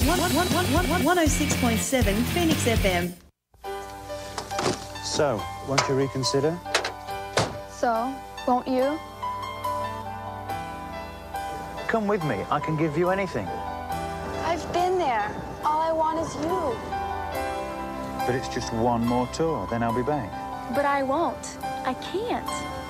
106.7 Phoenix FM. So, won't you reconsider? So, won't you? Come with me. I can give you anything. I've been there. All I want is you. But it's just one more tour, then I'll be back. But I won't. I can't.